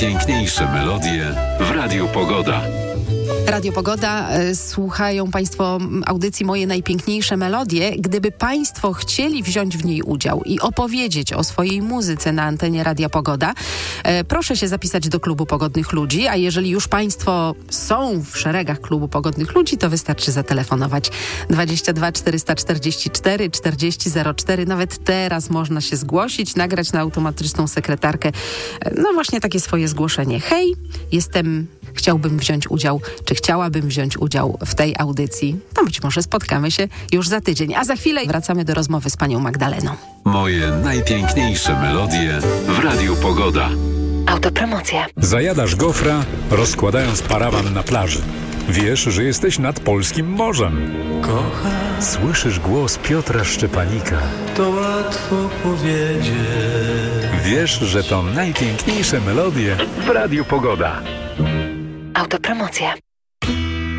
Piękniejsze melodie w Radiu Pogoda. Radio Pogoda, słuchają Państwo audycji Moje Najpiękniejsze Melodie. Gdyby Państwo chcieli wziąć w niej udział i opowiedzieć o swojej muzyce na antenie Radia Pogoda, proszę się zapisać do Klubu Pogodnych Ludzi, a jeżeli już Państwo są w szeregach Klubu Pogodnych Ludzi, to wystarczy zatelefonować 22 444 4004. Nawet teraz można się zgłosić, nagrać na automatyczną sekretarkę no właśnie takie swoje zgłoszenie. Hej, chciałbym wziąć udział, czy chciałabym wziąć udział w tej audycji. To być może spotkamy się już za tydzień. A za chwilę wracamy do rozmowy z panią Magdaleną. Moje najpiękniejsze melodie w Radiu Pogoda. Autopromocja. Zajadasz gofra, rozkładając parawan na plaży. Wiesz, że jesteś nad polskim morzem. Kocham, Słyszysz głos Piotra Szczepanika. to łatwo powiedzieć. Wiesz, że to najpiękniejsze melodie w Radiu Pogoda. Autopromocja.